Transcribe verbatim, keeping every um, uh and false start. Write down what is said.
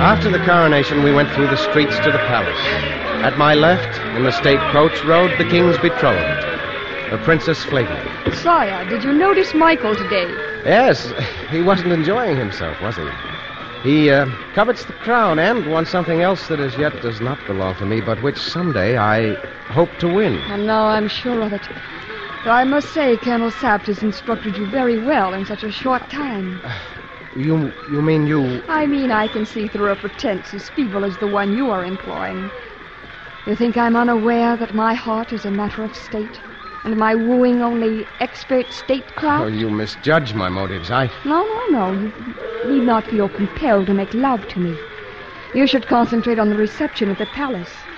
After the coronation, we went through the streets to the palace. At my left, in the state coach, rode the king's betrothed, the Princess Flavia. Sire, did you notice Michael today? Yes, he wasn't enjoying himself, was he? He uh, covets the crown and wants something else that as yet does not belong to me, but which someday I hope to win. And now I'm sure of it. Though I must say, Colonel Sapt has instructed you very well in such a short time. You you mean you... I mean I can see through a pretense as feeble as the one you are employing. You think I'm unaware that my heart is a matter of state, and my wooing only expert statecraft? Oh, you misjudge my motives. I... No, no, no. You need not feel compelled to make love to me. You should concentrate on the reception at the palace.